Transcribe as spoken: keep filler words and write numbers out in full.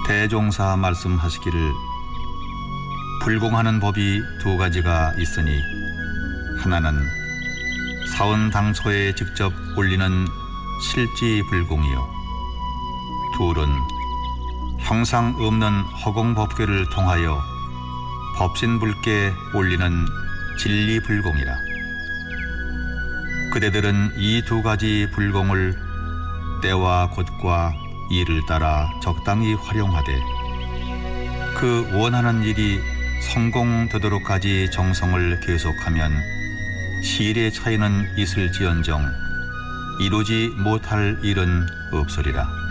대종사 말씀하시기를 불공하는 법이 두 가지가 있으니 하나는 사원 당초에 직접 올리는 실지불공이요 둘은 형상 없는 허공법궤를 통하여 법신불께 올리는 진리불공이라. 그대들은 이 두 가지 불공을 때와 곳과 일을 따라 적당히 활용하되 그 원하는 일이 성공되도록까지 정성을 계속하면 실의 차이는 있을지언정 이루지 못할 일은 없으리라.